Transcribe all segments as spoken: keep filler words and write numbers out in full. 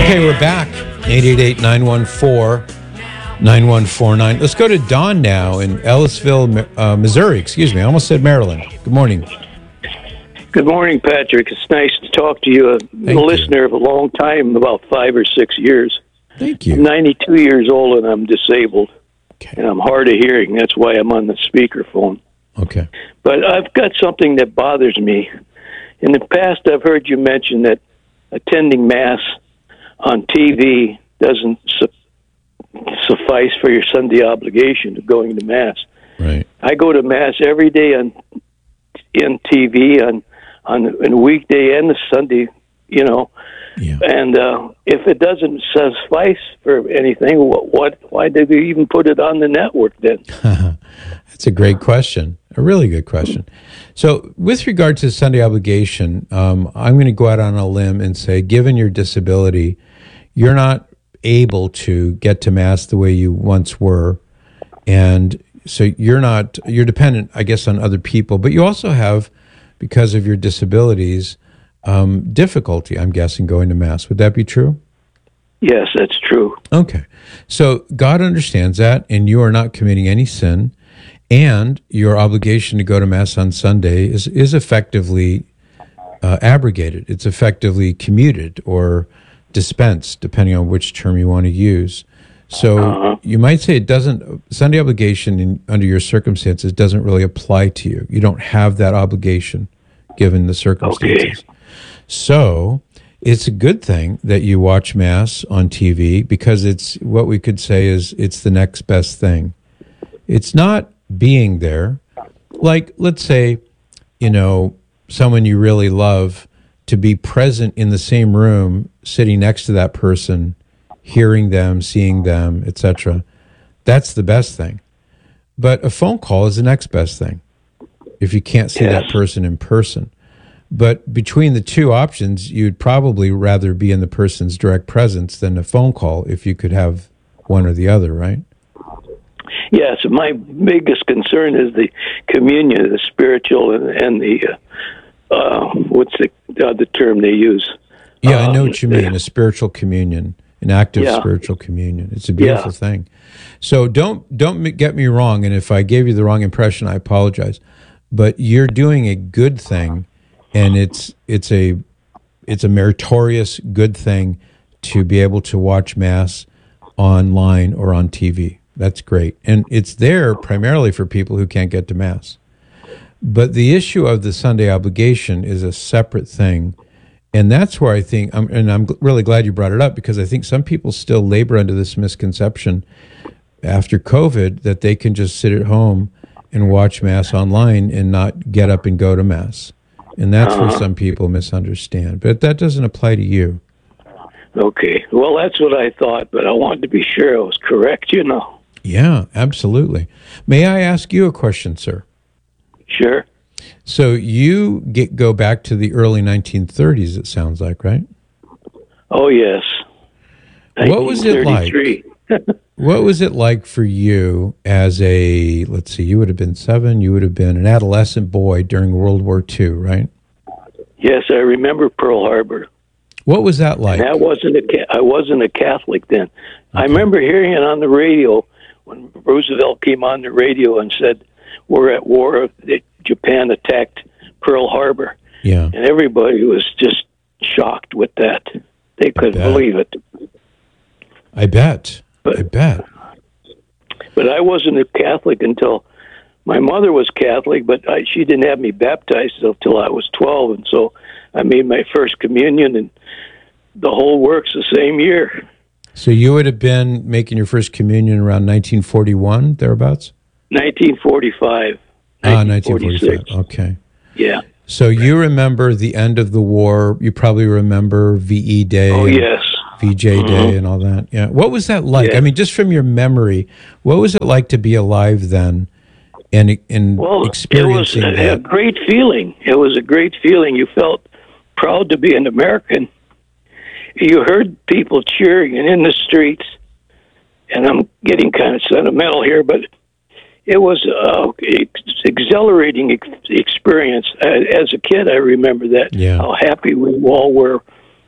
Okay, we're back. eight eight eight, nine one four, nine one four nine. Let's go to Don now in Ellisville, uh, Missouri. Excuse me. I almost said Maryland. Good morning. Good morning, Patrick. It's nice to talk to you. A Thank listener you. of a long time, about five or six years. Thank you. I'm ninety-two years old and I'm disabled. Okay. And I'm hard of hearing. That's why I'm on the speakerphone. Okay. But I've got something that bothers me. In the past, I've heard you mention that attending Mass on T V doesn't su- suffice for your Sunday obligation of going to Mass. Right. I go to Mass every day on in T V on on a weekday and a Sunday, you know. Yeah. And uh, if it doesn't suffice for anything, what, what? Why did they even put it on the network then? That's a great question. A really good question. So, with regard to Sunday obligation, um, I'm going to go out on a limb and say, given your disability, you're not able to get to Mass the way you once were, and so you're not. You're dependent, I guess, on other people. But you also have, because of your disabilities, um, difficulty. I'm guessing going to Mass. Would that be true? Yes, that's true. Okay. So God understands that, and you are not committing any sin, and your obligation to go to Mass on Sunday is, is effectively uh, abrogated. It's effectively commuted or dispensed, depending on which term you want to use. So Uh-huh. you might say it doesn't, Sunday obligation in, under your circumstances doesn't really apply to you. You don't have that obligation given the circumstances. Okay. So it's a good thing that you watch Mass on T V because it's what we could say is it's the next best thing. It's not being there. Like, let's say, you know, someone you really love, to be present in the same room, sitting next to that person, hearing them, seeing them, et cetera. That's the best thing. But a phone call is the next best thing if you can't see Yes. that person in person. But between the two options, you'd probably rather be in the person's direct presence than a phone call if you could have one or the other, right? Yes, my biggest concern is the communion, the spiritual, and, and the uh, uh, what's the other term they use? Yeah, I know Um, what you mean, a spiritual communion, an active Yeah. spiritual communion. It's a beautiful Yeah. thing. So don't don't m- get me wrong, and if I gave you the wrong impression, I apologize. But you're doing a good thing, and it's it's a it's a meritorious good thing to be able to watch Mass online or on T V. That's great. And it's there primarily for people who can't get to Mass. But the issue of the Sunday obligation is a separate thing. And that's where I think, um, and I'm really glad you brought it up, because I think some people still labor under this misconception after COVID that they can just sit at home and watch Mass online and not get up and go to Mass. And that's where Uh-huh. some people misunderstand. But that doesn't apply to you. Okay. Well, that's what I thought, but I wanted to be sure I was correct, you know. Yeah, absolutely. May I ask you a question, sir? Sure. So you get go back to the early nineteen thirties, it sounds like, right? Oh, yes. What was it like? nineteen thirty-three. What was it like for you as a, let's see, you would have been seven, you would have been an adolescent boy during World War Two, right? Yes, I remember Pearl Harbor. What was that like? And that wasn't a Ca- I wasn't a Catholic then. I remember hearing it on the radio when Roosevelt came on the radio and said, "We're at war. That Japan attacked Pearl Harbor," Yeah, and everybody was just shocked with that. They couldn't bet. believe it. I bet. But- I bet. But I wasn't a Catholic until my mother was Catholic, but I, she didn't have me baptized until I was twelve, and so I made my first communion, and the whole works the same year. So you would have been making your first communion around nineteen forty-one, thereabouts? nineteen forty-five. Ah, nineteen forty-five. Okay. Yeah. So you remember the end of the war. You probably remember V E Day. Oh, and yes. V J Day and all that. Yeah. What was that like? Yeah. I mean, just from your memory, what was it like to be alive then and and Well, experiencing it was a, a that? great feeling. It was a great feeling. You felt proud to be an American. You heard people cheering and in the streets, and I'm getting kind of sentimental here, but it was a ex- exhilarating ex- experience. As a kid, I remember that, Yeah. how happy we all were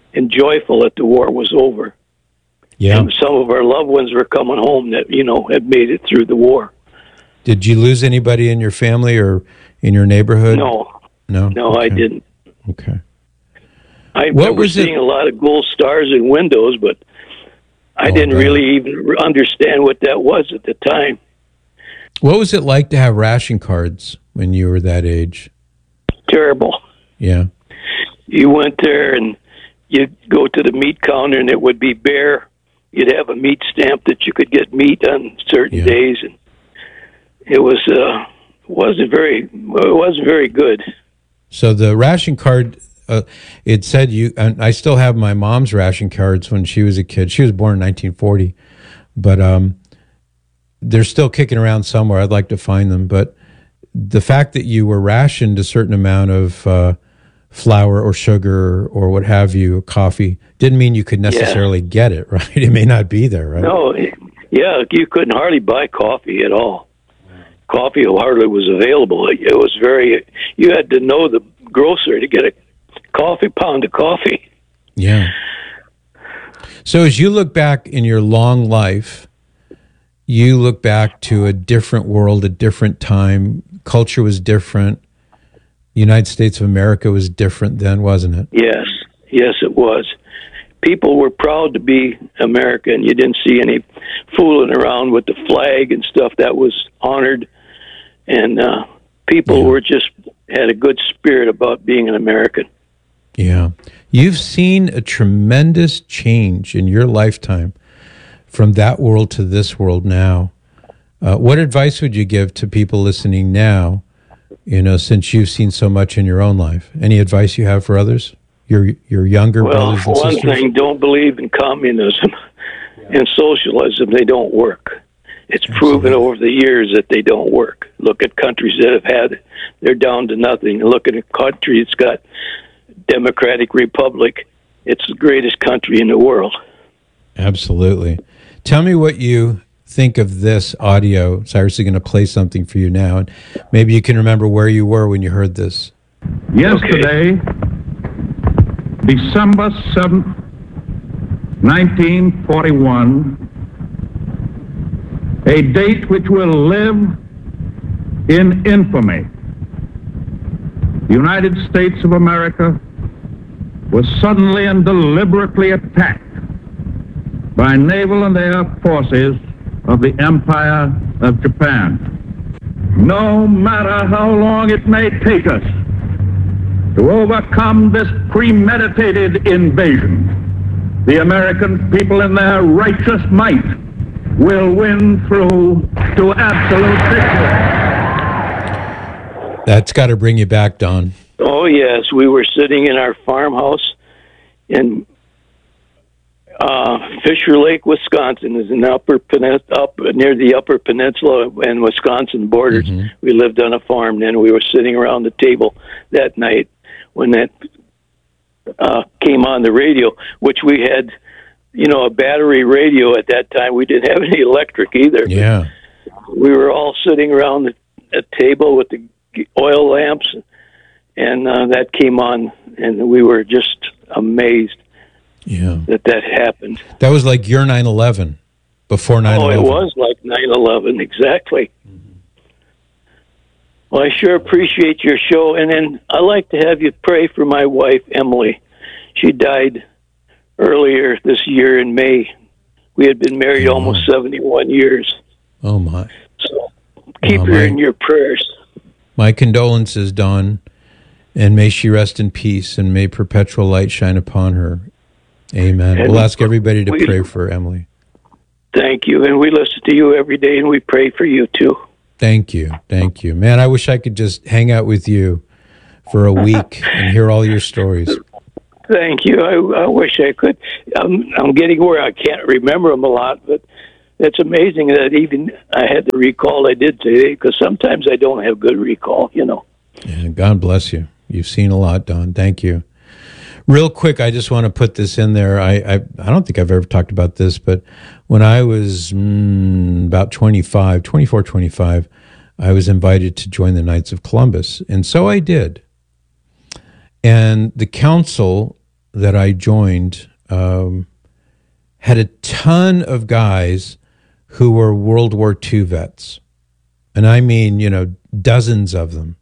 and joyful that the war was over. Yeah. And some of our loved ones were coming home that, you know, had made it through the war. Did you lose anybody in your family or in your neighborhood? No. No? No, Okay. I didn't. Okay. I What remember was it- seeing a lot of gold stars in windows, but I Oh, didn't God. really even understand what that was at the time. What was it like to have ration cards when you were that age? Terrible. Yeah. You went there and you'd go to the meat counter and it would be bare. You'd have a meat stamp that you could get meat on certain Yeah. days, and it was uh, wasn't very it wasn't very good. So the ration card, uh, it said you, and I still have my mom's ration cards when she was a kid. She was born in nineteen forty, but um, they're still kicking around somewhere. I'd like to find them. But the fact that you were rationed a certain amount of uh, flour or sugar or what have you, coffee, didn't mean you could necessarily get it, right? It may not be there, right? No, it- yeah, you couldn't hardly buy coffee at all. Coffee hardly was available. It, it was very. You had to know the grocer to get a coffee pound of coffee. Yeah. So as you look back in your long life, you look back to a different world, a different time. Culture was different. United States of America was different then, wasn't it? Yes, yes, it was. People were proud to be American. You didn't see any fooling around with the flag and stuff. That was honored, and uh, people Yeah. were just had a good spirit about being an American. Yeah. You've seen a tremendous change in your lifetime from that world to this world now. Uh, what advice would you give to people listening now, you know, since you've seen so much in your own life? Any advice you have for others? Your your younger Well, brothers for and one sisters? thing, don't believe in communism and socialism. They don't work. It's proven over the years that they don't work. Look at countries that have had it. They're down to nothing. Look at a country that's got Democratic Republic. It's the greatest country in the world. Absolutely. Tell me what you think of this audio. Cyrus is going to play something for you now, and maybe you can remember where you were when you heard this. Yesterday, December seventh, nineteen forty-one, a date which will live in infamy. The United States of America was suddenly and deliberately attacked by naval and air forces of the Empire of Japan. No matter how long it may take us to overcome this premeditated invasion, the American people in their righteous might will win through to absolute victory. That's got to bring you back, Don. Oh, yes. We were sitting in our farmhouse in uh, Fisher Lake, Wisconsin. Is in upper Penin- up near the Upper Peninsula and Wisconsin borders. Mm-hmm. We lived on a farm then. We were sitting around the table that night when that uh, came on the radio, which we had, you know, a battery radio at that time. We didn't have any electric either. Yeah. We were all sitting around the a table with the oil lamps, and uh, that came on, and we were just amazed Yeah. that that happened. That was like your nine eleven, before nine Oh, eleven. it was like nine eleven, exactly. Mm-hmm. Well, I sure appreciate your show, and then I'd like to have you pray for my wife, Emily. She died earlier this year in May. We had been married Oh. almost seventy-one years, Oh, my. so keep Oh, her my- in your prayers. My condolences, Don, and may she rest in peace, and may perpetual light shine upon her. Amen. And We'll ask everybody to we- pray for Emily. Thank you, and we listen to you every day, and we pray for you, too. Thank you. Thank you. Man, I wish I could just hang out with you for a week and hear all your stories. Thank you. I, I wish I could. I'm, I'm getting where I can't remember them a lot, but it's amazing that even I had the recall I did today, because sometimes I don't have good recall, you know. Yeah, God bless you. You've seen a lot, Don. Thank you. Real quick, I just want to put this in there. I I, I don't think I've ever talked about this, but when I was mm, about twenty-five, twenty-four, twenty-five, I was invited to join the Knights of Columbus. And so I did. And the council that I joined um, had a ton of guys who were World War Two vets. And I mean, you know, dozens of them.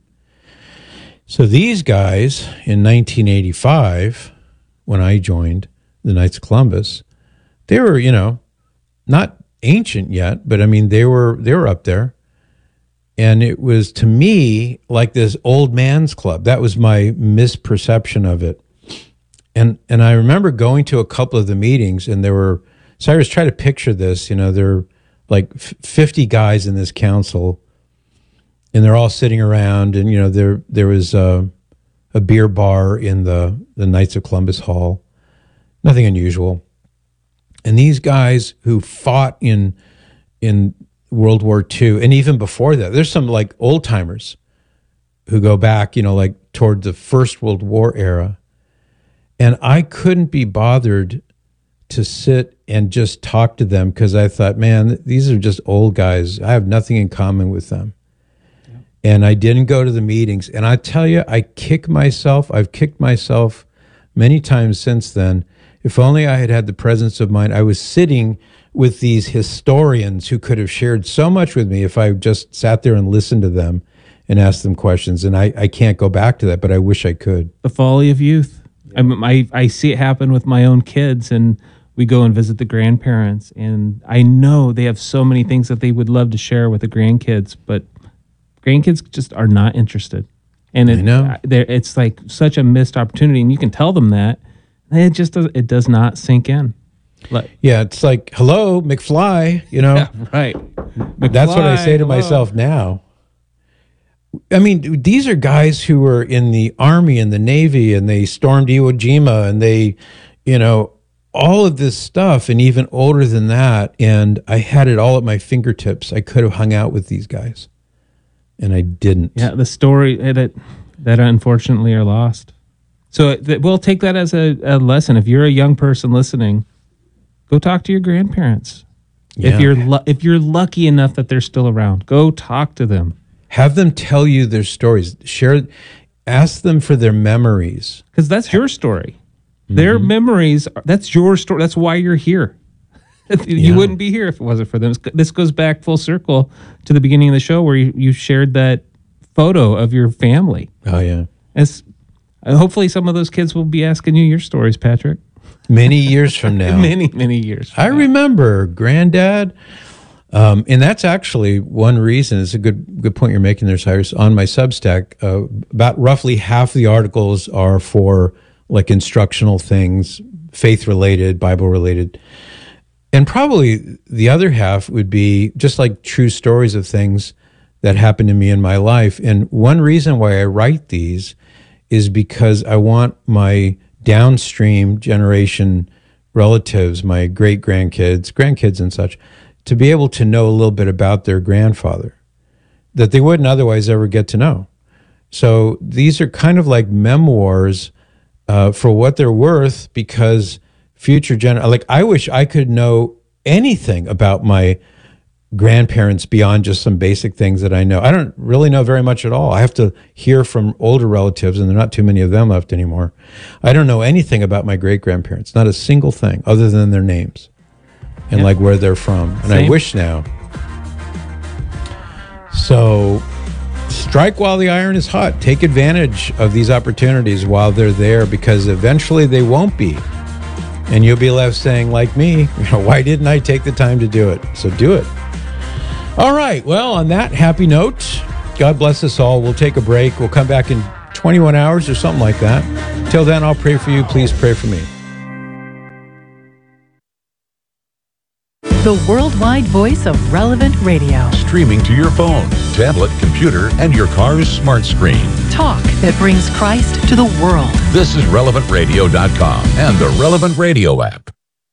So these guys in nineteen eighty-five, when I joined the Knights of Columbus, they were, you know, not ancient yet, but I mean, they were they were up there. And it was, to me, like this old man's club. That was my misperception of it. And and I remember going to a couple of the meetings, and there were, Cyrus, try to picture this, you know, there were like fifty guys in this council, and they're all sitting around, and, you know, there there was a, a beer bar in the, the Knights of Columbus Hall. Nothing unusual. And these guys who fought in in World War Two, and even before that, there's some like old timers who go back, you know, like toward the First World War era. And I couldn't be bothered to sit and just talk to them because I thought, man, these are just old guys. I have nothing in common with them. Yeah. And I didn't go to the meetings. And I tell you, I kick myself. I've kicked myself many times since then. If only I had had the presence of mind. I was sitting with these historians who could have shared so much with me if I just sat there and listened to them and asked them questions. And I, I can't go back to that, but I wish I could. The folly of youth. Yeah. I, I, I see it happen with my own kids, and we go and visit the grandparents, and I know they have so many things that they would love to share with the grandkids, but grandkids just are not interested. And it, I know. It's like such a missed opportunity, and you can tell them that. It just does, it does not sink in. Like, yeah, it's like, hello, McFly, you know. Yeah, right. McFly, that's what I say to hello. myself now. I mean, these are guys who were in the Army and the Navy, and they stormed Iwo Jima, and they, you know, all of this stuff, and even older than that. And I had it all at my fingertips. I could have hung out with these guys, and I didn't. Yeah, the story that that unfortunately are lost. So th- we'll take that as a, a lesson. If you're a young person listening, go talk to your grandparents. Yeah. If you're lu- if you're lucky enough that they're still around, go talk to them. Have them tell you their stories. Share, ask them for their memories. Because that's your story. Mm-hmm. Their memories, are, that's your story. That's why you're here. you yeah. wouldn't be here if it wasn't for them. This goes back full circle to the beginning of the show where you, you shared that photo of your family. Oh, yeah. It's, uh, hopefully some of those kids will be asking you your stories, Patrick. Many years from now. many, many years from I now. remember Granddad. Um, and that's actually one reason. It's a good good point you're making there, Cyrus. On my Substack, uh, about roughly half the articles are for like instructional things, faith-related, Bible-related. And probably the other half would be just like true stories of things that happened to me in my life. And one reason why I write these is because I want my downstream generation relatives, my great-grandkids, grandkids and such, to be able to know a little bit about their grandfather that they wouldn't otherwise ever get to know. So these are kind of like memoirs uh, for what they're worth, because future gen like I wish I could know anything about my grandparents beyond just some basic things that I know. I don't really know very much at all. I have to hear from older relatives, and there are not too many of them left anymore. I don't know anything about my great-grandparents, not a single thing other than their names. And yeah. like where they're from. And Same. I wish now. So strike while the iron is hot. Take advantage of these opportunities while they're there, because eventually they won't be. And you'll be left saying, like me, you know, why didn't I take the time to do it? So do it. All right. Well, on that happy note, God bless us all. We'll take a break. We'll come back in twenty-one hours or something like that. Till then, I'll pray for you. Please pray for me. The worldwide voice of Relevant Radio. Streaming to your phone, tablet, computer, and your car's smart screen. Talk that brings Christ to the world. This is relevant radio dot com and the Relevant Radio app.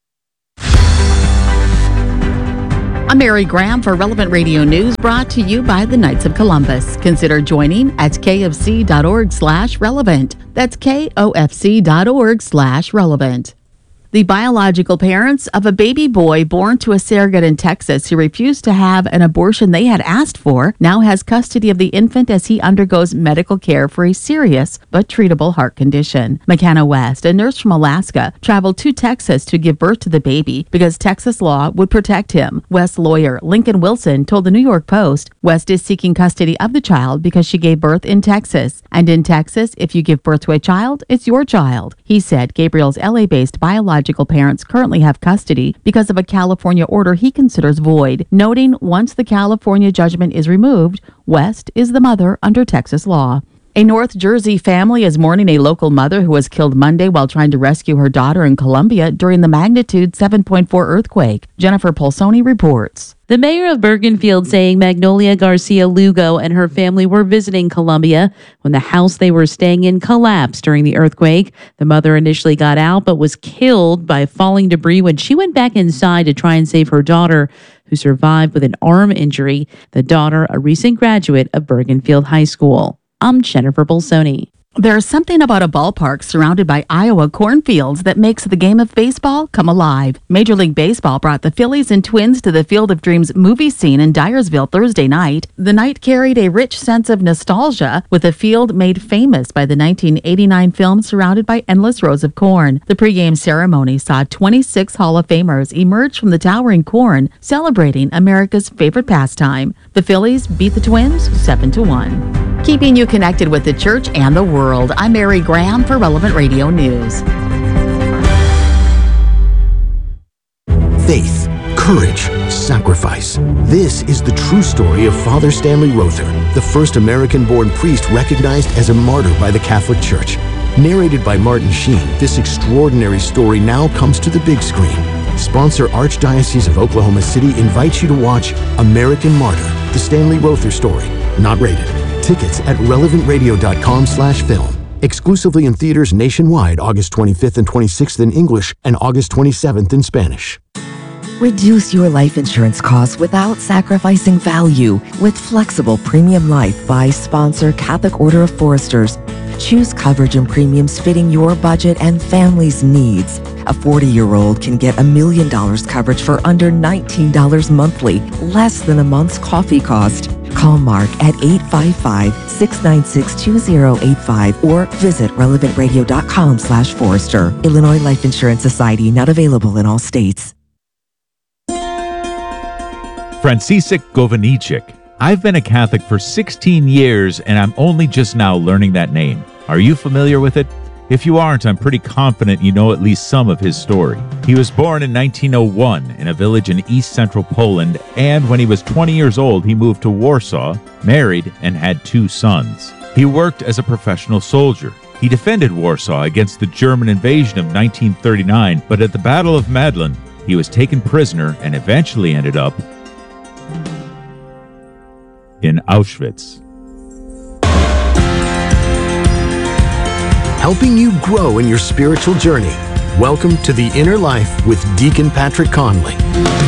I'm Mary Graham for Relevant Radio News, brought to you by the Knights of Columbus. Consider joining at k f c dot org slash relevant. That's k o f c dot org slash relevant. The biological parents of a baby boy born to a surrogate in Texas who refused to have an abortion they had asked for now has custody of the infant as he undergoes medical care for a serious but treatable heart condition. McKenna West, a nurse from Alaska, traveled to Texas to give birth to the baby because Texas law would protect him. West's lawyer, Lincoln Wilson, told the New York Post, West is seeking custody of the child because she gave birth in Texas. And in Texas, if you give birth to a child, it's your child. He said Gabriel's L A-based biological parents currently have custody because of a California order he considers void, noting once the California judgment is removed, West is the mother under Texas law. A North Jersey family is mourning a local mother who was killed Monday while trying to rescue her daughter in Columbia during the magnitude seven point four earthquake. Jennifer Polsoni reports. The mayor of Bergenfield saying Magnolia Garcia Lugo and her family were visiting Columbia when the house they were staying in collapsed during the earthquake. The mother initially got out but was killed by falling debris when she went back inside to try and save her daughter, who survived with an arm injury. The daughter, a recent graduate of Bergenfield High School. I'm Jennifer Bolsoni. There's something about a ballpark surrounded by Iowa cornfields that makes the game of baseball come alive. Major League Baseball brought the Phillies and Twins to the Field of Dreams movie scene in Dyersville Thursday night. The night carried a rich sense of nostalgia, with the field made famous by the nineteen eighty-nine film Surrounded by Endless Rows of Corn. The pregame ceremony saw twenty-six Hall of Famers emerge from the towering corn, celebrating America's favorite pastime. The Phillies beat the Twins seven to one. Keeping you connected with the church and the world, I'm Mary Graham for Relevant Radio News. Faith, courage, sacrifice. This is the true story of Father Stanley Rother, the first American-born priest recognized as a martyr by the Catholic Church. Narrated by Martin Sheen, this extraordinary story now comes to the big screen. Sponsor Archdiocese of Oklahoma City invites you to watch American Martyr, the Stanley Rother story. Not rated. Tickets at relevant radio dot com slash film. Exclusively in theaters nationwide August twenty-fifth and twenty-sixth in English and August twenty-seventh in Spanish. Reduce your life insurance costs without sacrificing value with Flexible Premium Life by sponsor Catholic Order of Foresters. Choose coverage and premiums fitting your budget and family's needs. A forty-year-old can get a million dollars coverage for under nineteen dollars monthly, less than a month's coffee cost. Call Mark at eight five five, six nine six, two zero eight five or visit relevant radio dot com slash Forester. Illinois Life Insurance Society, not available in all states. Franciszek Gowinichik. I've been a Catholic for sixteen years, and I'm only just now learning that name. Are you familiar with it? If you aren't, I'm pretty confident you know at least some of his story. He was born in nineteen oh one in a village in east-central Poland, and when he was twenty years old, he moved to Warsaw, married, and had two sons. He worked as a professional soldier. He defended Warsaw against the German invasion of nineteen thirty-nine, but at the Battle of Medlin, he was taken prisoner and eventually ended up in Auschwitz. Helping you grow in your spiritual journey. Welcome to The Inner Life with Deacon Patrick Conley.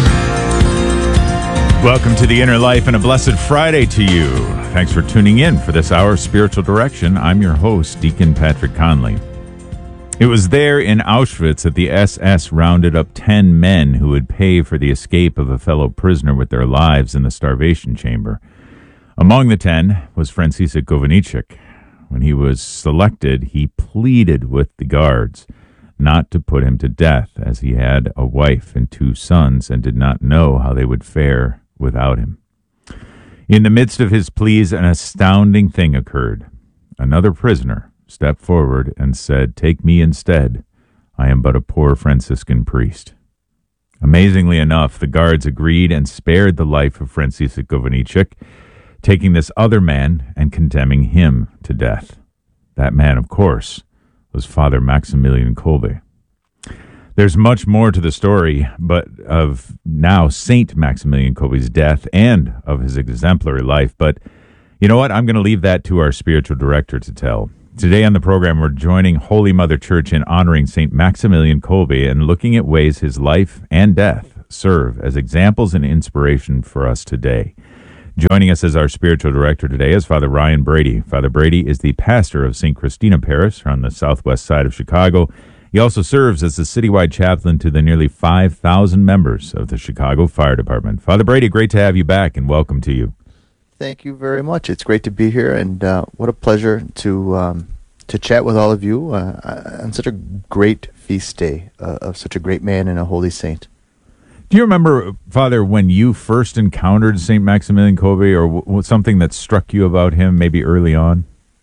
Welcome to The Inner Life and a blessed Friday to you. Thanks for tuning in for this hour of spiritual direction. I'm your host, Deacon Patrick Conley. It was there in Auschwitz that the S S rounded up ten men who would pay for the escape of a fellow prisoner with their lives in the starvation chamber. Among the ten was Franciszek Gowinichik. When he was selected, he pleaded with the guards not to put him to death, as he had a wife and two sons and did not know how they would fare without him. In the midst of his pleas, an astounding thing occurred. Another prisoner stepped forward and said, "Take me instead. I am but a poor Franciscan priest." Amazingly enough, the guards agreed and spared the life of Franciszek Gowinichik, taking this other man and condemning him to death. That man, of course, was Father Maximilian Kolbe. There's much more to the story, but of now Saint Maximilian Kolbe's death and of his exemplary life. But you know what? I'm going to leave that to our spiritual director to tell. Today on the program, we're joining Holy Mother Church in honoring Saint Maximilian Kolbe and looking at ways his life and death serve as examples and inspiration for us today. Joining us as our spiritual director today is Father Ryan Brady. Father Brady is the pastor of Saint Christina Parish on the southwest side of Chicago. He He also serves as the citywide chaplain to the nearly five thousand members of the Chicago Fire Department. Father Brady, great to have you back, and welcome to you. Thank you very much. It's great to be here, and uh, what a pleasure to um, to chat with all of you uh, on such a great feast day uh, of such a great man and a holy saint. Do you remember, Father, when you first encountered Saint Maximilian Kolbe, or w- something that struck you about him maybe early on?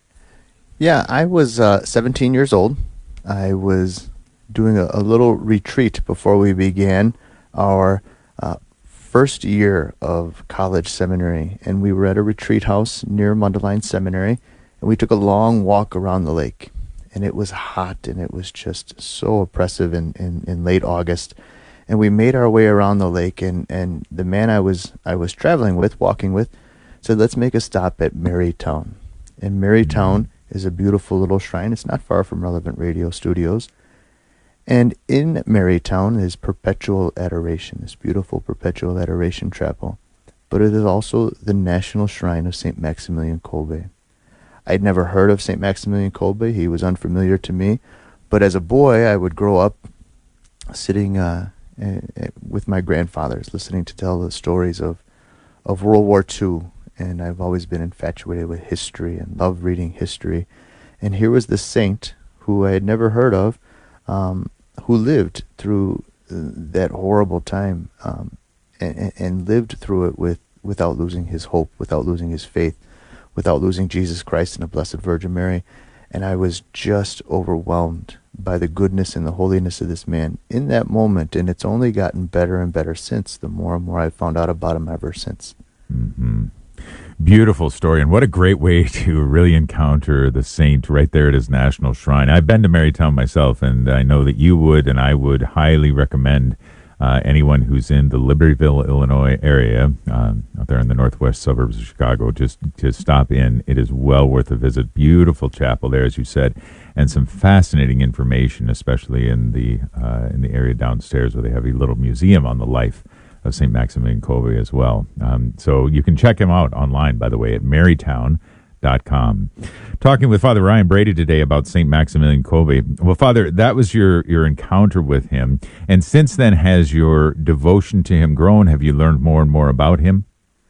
Yeah, I was uh, seventeen years old. I was doing a, a little retreat before we began our uh, first year of college seminary, and we were at a retreat house near Mundelein Seminary, and we took a long walk around the lake, and it was hot, and it was just so oppressive in, in, in late August, and we made our way around the lake, and, and the man I was I was traveling with, walking with, said, let's make a stop at Marytown. And Marytown is a beautiful little shrine. It's not far from Relevant Radio Studios. And in Marytown is Perpetual Adoration, this beautiful Perpetual Adoration chapel. But it is also the national shrine of Saint Maximilian Kolbe. I'd never heard of Saint Maximilian Kolbe. He was unfamiliar to me. But as a boy, I would grow up sitting uh, uh, with my grandfathers, listening to tell the stories of, of World War Two. And I've always been infatuated with history and loved reading history. And here was this saint who I had never heard of, um, who lived through uh, that horrible time um, and, and lived through it with without losing his hope, without losing his faith, without losing Jesus Christ and the Blessed Virgin Mary. And I was just overwhelmed by the goodness and the holiness of this man in that moment. And it's only gotten better and better since, the more and more I've found out about him ever since. Mm-hmm. Beautiful story, and what a great way to really encounter the saint right there at his national shrine. I've been to Marytown myself, and I know that you would, and I would highly recommend uh, anyone who's in the Libertyville, Illinois area, um, out there in the northwest suburbs of Chicago, just to stop in. It is well worth a visit. Beautiful chapel there, as you said, and some fascinating information, especially in the uh, in the area downstairs where they have a little museum on the life of Saint Maximilian Kolbe as well. Um, so you can check him out online, by the way, at marytown dot com. Talking with Father Ryan Brady today about Saint Maximilian Kolbe. Well, Father, that was your, your encounter with him. And since then, has your devotion to him grown? Have you learned more and more about him?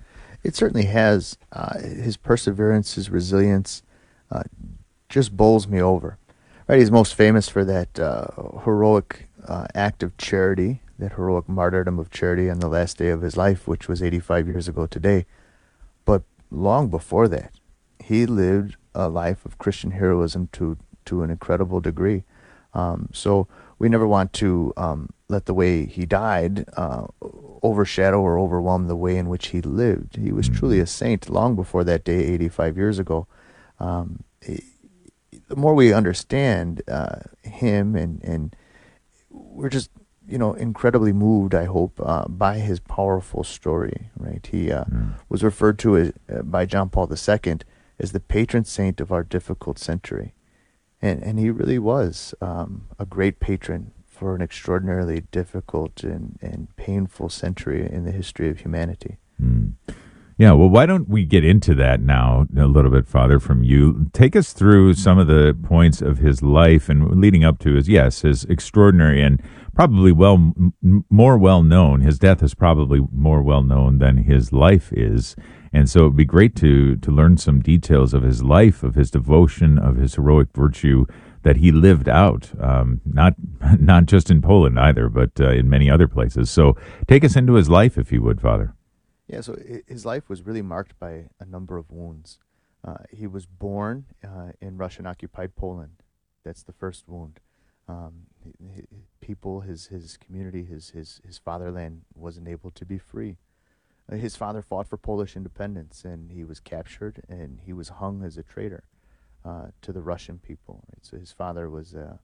It certainly has. Uh, his perseverance, his resilience uh, just bowls me over. Right, he's most famous for that uh, heroic uh, act of charity, that heroic martyrdom of charity on the last day of his life, which was eighty-five years ago today. But long before that, he lived a life of Christian heroism to, to an incredible degree. Um, so we never want to um, let the way he died uh, overshadow or overwhelm the way in which he lived. He was truly a saint long before that day, eighty-five years ago. Um, he, the more we understand uh, him, and, and we're just, you know, incredibly moved, I hope, uh, by his powerful story, right? He uh, mm. was referred to as, uh, by John Paul the Second as the patron saint of our difficult century. And and he really was um, a great patron for an extraordinarily difficult and, and painful century in the history of humanity. Mm. Yeah, well, why don't we get into that now a little bit, Father, from you. Take us through some of the points of his life and leading up to his, yes, his extraordinary and probably well m- more well-known. His death is probably more well-known than his life is. And so it would be great to to learn some details of his life, of his devotion, of his heroic virtue that he lived out, um, not not just in Poland either, but uh, in many other places. So take us into his life, if you would, Father. Yeah, so his life was really marked by a number of wounds. Uh, he was born uh, in Russian-occupied Poland. That's the first wound. Um, his people, his his community, his his his fatherland wasn't able to be free. Uh, his father fought for Polish independence, and he was captured, and he was hung as a traitor uh, to the Russian people. Right? So his father was a,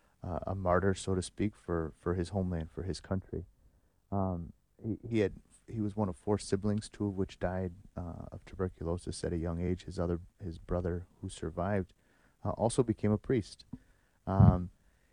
a martyr, so to speak, for, for his homeland, for his country. Um, he, he had he was one of four siblings, two of which died uh, of tuberculosis at a young age. His other his brother, who survived, uh, also became a priest. Um,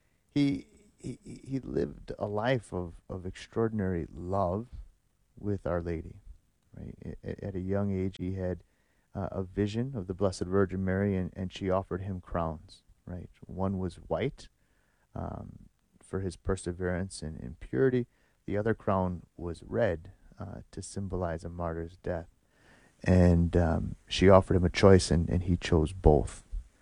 he, he he lived a life of, of extraordinary love with Our Lady. Right, at, at a young age, he had uh, a vision of the Blessed Virgin Mary, and, and she offered him crowns. Right, one was white, um, for his perseverance in, in purity. The other crown was red uh, to symbolize a martyr's death. And um, she offered him a choice, and, and he chose both.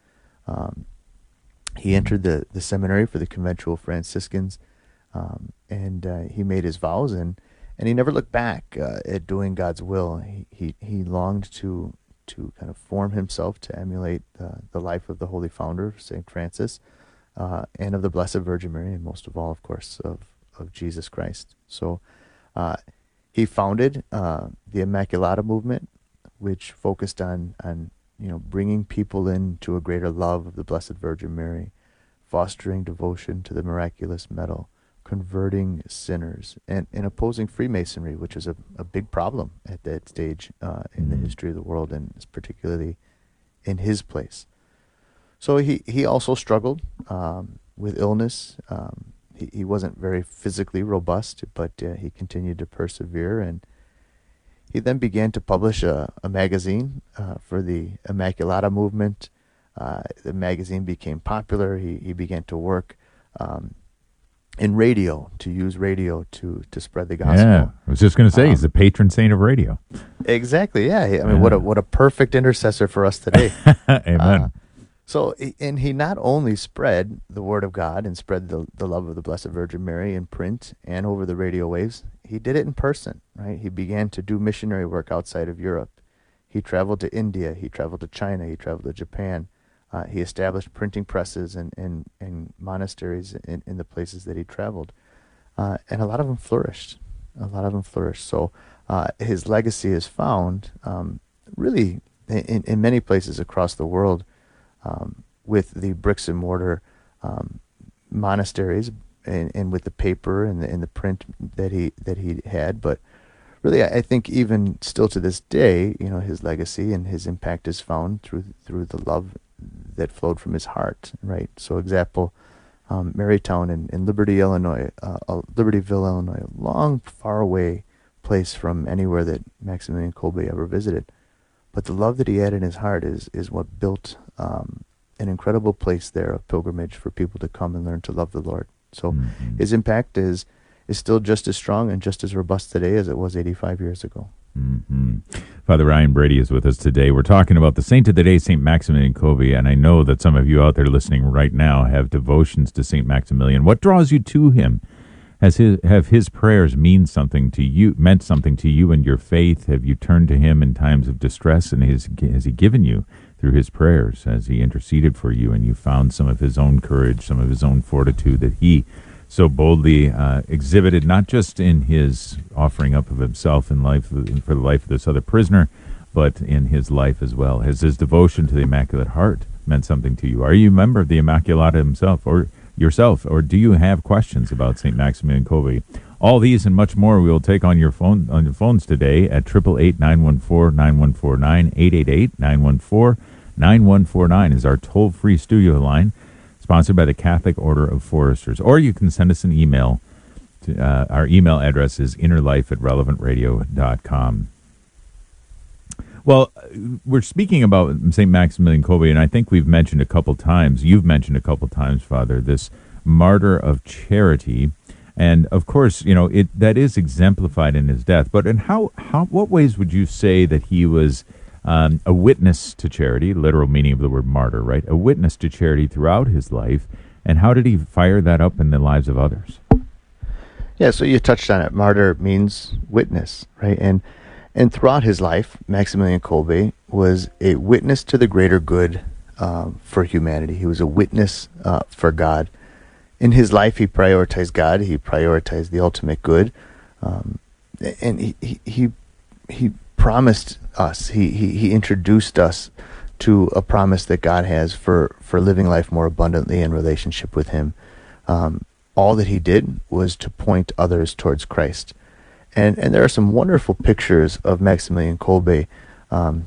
Um, he entered the, the seminary for the conventual Franciscans, um, and uh, he made his vows, and, and he never looked back uh, at doing God's will. He, he, he longed to to kind of form himself to emulate uh, the life of the Holy Founder, Saint Francis, uh, and of the Blessed Virgin Mary, and most of all, of course, of, of Jesus Christ. So uh, he founded uh, the Immaculata movement, which focused on, on you know, bringing people into a greater love of the Blessed Virgin Mary, fostering devotion to the miraculous medal, converting sinners, and, and opposing Freemasonry, which was a, a big problem at that stage uh, in the history of the world, and particularly in his place. So he, he also struggled um, with illness. Um, he, he wasn't very physically robust, but uh, he continued to persevere, and he then began to publish a, a magazine uh, for the Immaculata movement. Uh, the magazine became popular. He, he began to work um, in radio, to use radio to, to spread the gospel. Yeah, I was just going to say, um, he's the patron saint of radio. Exactly, yeah. I mean, yeah. what a what a perfect intercessor for us today. Amen. Uh, so, and he not only spread the word of God and spread the, the love of the Blessed Virgin Mary in print and over the radio waves, he did it in person, right? He began to do missionary work outside of Europe. He traveled to India, he traveled to China, he traveled to Japan. Uh, he established printing presses and, and, and monasteries in, in the places that he traveled. Uh, and a lot of them flourished. A lot of them flourished. So uh, his legacy is found um, really in, in many places across the world um, with the bricks and mortar um, monasteries and, and with the paper and the, and the print that he that he had. But really, I think even still to this day, you know, his legacy and his impact is found through through the love that flowed from his heart, right? So, example, um, Marytown in, in Liberty, Illinois, uh, uh, Libertyville, Illinois, a long, far away place from anywhere that Maximilian Kolbe ever visited. But the love that he had in his heart is is what built um, an incredible place there of pilgrimage for people to come and learn to love the Lord. So, mm-hmm. his impact is is still just as strong and just as robust today as it was eighty-five years ago. Mm-hmm. Father Ryan Brady is with us today. We're talking about the saint of the day, Saint Maximilian Kolbe, and I know that some of you out there listening right now have devotions to Saint Maximilian. What draws you to him? Has his have his prayers mean something to you? Meant something to you and your faith? Have you turned to him in times of distress, and has has he given you through his prayers? Has he interceded for you, and you found some of his own courage, some of his own fortitude that he so boldly uh, exhibited, not just in his offering up of himself in life for the life of this other prisoner, but in his life as well? Has his devotion to the Immaculate Heart meant something to you? Are you a member of the Immaculata himself or yourself, or do you have questions about Saint Maximilian Kolbe? All these and much more we will take on your phone on your phones today at eight eight eight, nine one four, nine one four nine. eight eight eight, nine one four, nine one four nine is our toll-free studio line, sponsored by the Catholic Order of Foresters. Or you can send us an email. To, uh, our email address is innerlife at relevant radio dot com. Well, we're speaking about Saint Maximilian Kolbe, and I think we've mentioned a couple times, you've mentioned a couple times, Father, this martyr of charity. And, of course, you know, it that is exemplified in his death. But in how, how what ways would you say that he was Um, a witness to charity, literal meaning of the word martyr, right? A witness to charity throughout his life. And how did he fire that up in the lives of others? Yeah, so you touched on it. Martyr means witness, right? And and throughout his life, Maximilian Kolbe was a witness to the greater good um, for humanity. He was a witness uh, for God. In his life, he prioritized God. He prioritized the ultimate good. Um, and he, he, he, he promised us, he, he he introduced us to a promise that God has for, for living life more abundantly in relationship with him. Um, all that he did was to point others towards Christ. And and there are some wonderful pictures of Maximilian Kolbe um,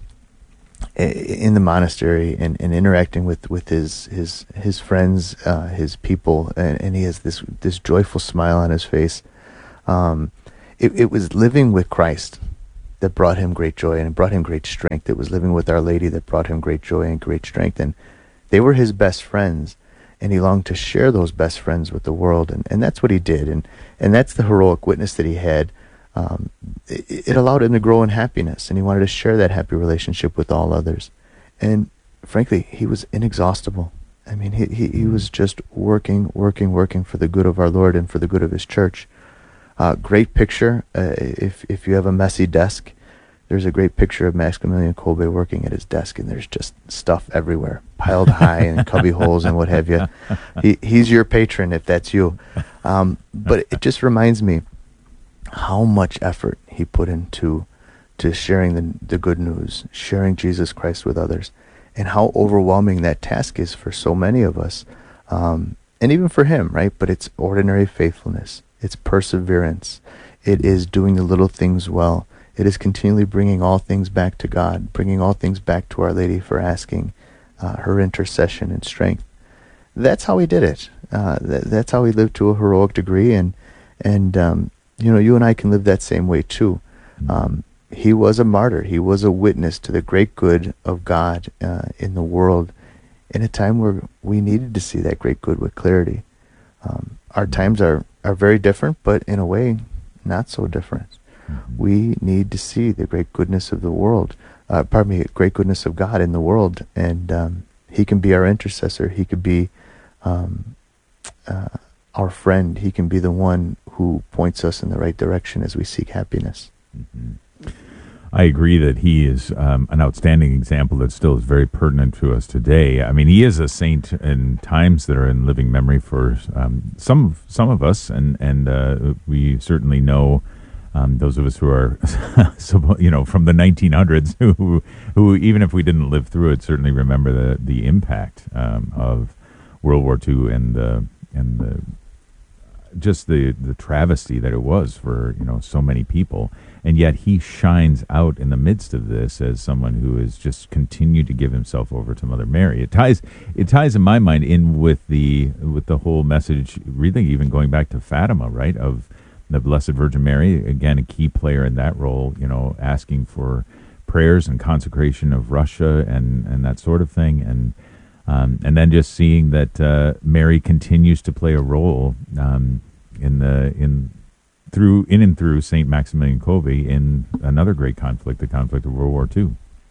in the monastery and, and interacting with, with his his his friends, uh, his people, and, and he has this this joyful smile on his face. Um, it, it was living with Christ that brought him great joy, and it brought him great strength. It was living with Our Lady that brought him great joy and great strength, and they were his best friends. and he longed to share those best friends with the world, and, and that's what he did, and, and that's the heroic witness that he had. Um, it, it allowed him to grow in happiness, and he wanted to share that happy relationship with all others. And frankly, he was inexhaustible. I mean, he, he, he was just working, working, working for the good of our Lord and for the good of his church. Uh, great picture. Uh, if if you have a messy desk, there's a great picture of Maximilian Kolbe working at his desk, and there's just stuff everywhere, piled high in cubby holes and what have you. He he's your patron if that's you. Um, but it just reminds me how much effort he put into to sharing the the good news, sharing Jesus Christ with others, and how overwhelming that task is for so many of us, um, and even for him, right? But it's ordinary faithfulness, it's perseverance, it is doing the little things well, it is continually bringing all things back to God, bringing all things back to Our Lady for asking uh, her intercession and strength. That's how he did it. Uh, th- that's how he lived to a heroic degree, and and um, you know, you and I can live that same way too. Um, he was a martyr. He was a witness to the great good of God uh, in the world in a time where we needed to see that great good with clarity. Um, our times are, are very different, but in a way, not so different. We need to see the great goodness of the world, uh, pardon me, great goodness of God in the world, and um, he can be our intercessor. He could be um, uh, our friend. He can be the one who points us in the right direction as we seek happiness. Mm-hmm. I agree that he is um, an outstanding example that still is very pertinent to us today. I mean, he is a saint in times that are in living memory for um, some some of us, and and uh, we certainly know um, those of us who are, you know, from the nineteen hundreds, who who even if we didn't live through it, certainly remember the the impact um, of World War Two and the and the just the the travesty that it was for, you know, so many people. And yet he shines out in the midst of this as someone who has just continued to give himself over to Mother Mary. It ties, it ties in my mind in with the with the whole message, really even going back to Fatima, right, of the Blessed Virgin Mary, again, a key player in that role, you know, asking for prayers and consecration of Russia and, and that sort of thing. And um, and then just seeing that uh, Mary continues to play a role um, in the in through in and through Saint Maximilian Kolbe in another great conflict, the conflict of World War Two.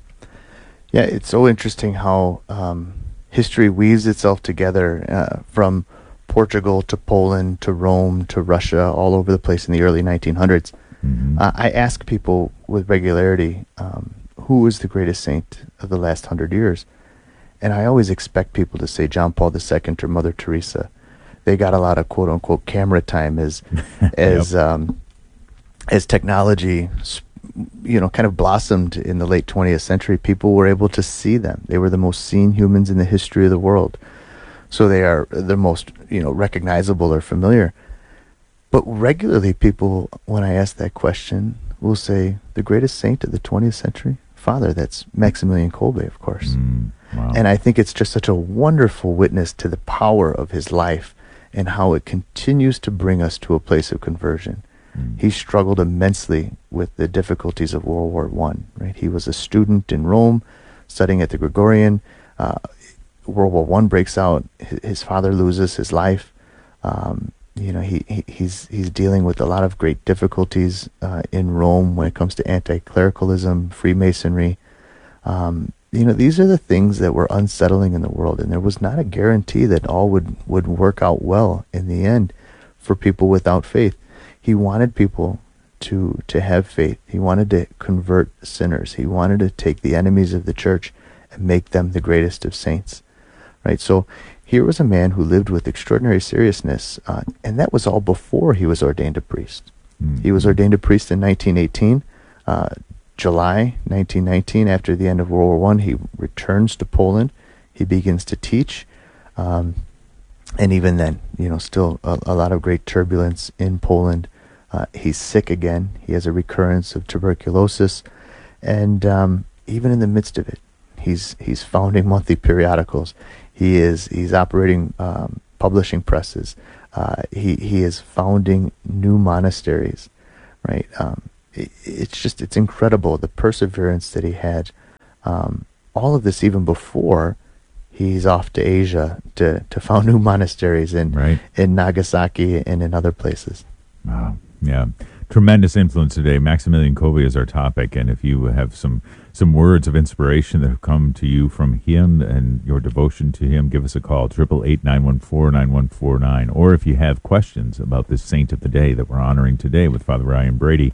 Yeah, it's so interesting how um, history weaves itself together uh, from Portugal to Poland to Rome to Russia, all over the place in the early nineteen hundreds. Mm-hmm. Uh, I ask people with regularity, um, who is the greatest saint of the last hundred years? And I always expect people to say John Paul the Second or Mother Teresa. They got a lot of quote unquote camera time as as yep. um, as technology, you know, kind of blossomed in the late twentieth century. People were able to see them. They were the most seen humans in the history of the world. So they are the most, you know, recognizable or familiar. But regularly people, when I ask that question, will say the greatest saint of the twentieth century? Father, that's Maximilian Kolbe, of course. Mm, wow. And I think it's just such a wonderful witness to the power of his life and how it continues to bring us to a place of conversion. Mm. He struggled immensely with the difficulties of World War One. Right? He was a student in Rome, studying at the Gregorian. Uh, World War One breaks out. His, his father loses his life. Um, you know, he, he he's he's dealing with a lot of great difficulties uh, in Rome when it comes to anti-clericalism, Freemasonry. Um, You know, these are the things that were unsettling in the world, and there was not a guarantee that all would, would work out well in the end for people without faith. He wanted people to to have faith. He wanted to convert sinners. He wanted to take the enemies of the church and make them the greatest of saints, right? So here was a man who lived with extraordinary seriousness, uh, and that was all before he was ordained a priest. Mm-hmm. He was ordained a priest in nineteen eighteen. Uh, July nineteen nineteen, after the end of World War One, he returns to Poland. He begins to teach. Um, and even then, you know, still a, a lot of great turbulence in Poland. Uh, he's sick again. He has a recurrence of tuberculosis. And um, even in the midst of it, he's he's founding monthly periodicals. He is he's operating um, publishing presses. Uh, he, he is founding new monasteries, right? Um, It's just, it's incredible, the perseverance that he had. Um, all of this even before he's off to Asia to, to found new monasteries in Right. in Nagasaki and in other places. Wow. Yeah. Tremendous influence today. Maximilian Kolbe is our topic. And if you have some some words of inspiration that have come to you from him and your devotion to him, give us a call, eight eight eight, nine one four, nine one four nine. Or if you have questions about this saint of the day that we're honoring today with Father Ryan Brady,